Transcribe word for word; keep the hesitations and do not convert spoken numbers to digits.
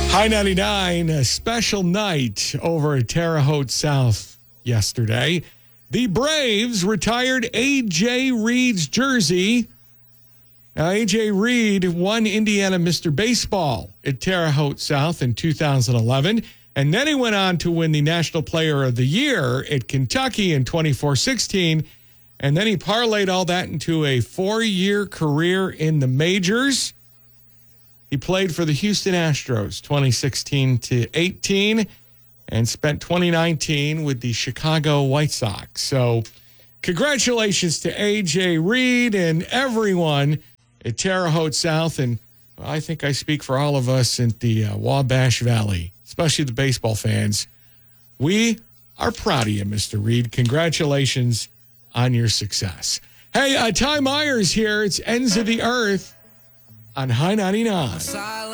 High ninety-nine, a special night over at Terre Haute South yesterday. The Braves retired A J. Reed's jersey. Now, A J. Reed won Indiana Mister Baseball at Terre Haute South in two thousand eleven, and then he went on to win the National Player of the Year at Kentucky in twenty-four sixteen, and then he parlayed all that into a four-year career in the majors. He played for the Houston Astros twenty sixteen to eighteen and spent twenty nineteen with the Chicago White Sox. So congratulations to A J. Reed and everyone at Terre Haute South. And I think I speak for all of us in the uh, Wabash Valley, especially the baseball fans. We are proud of you, Mister Reed. Congratulations on your success. Hey, uh, Ty Myers here. It's Ends of the Earth on High ninety-nine.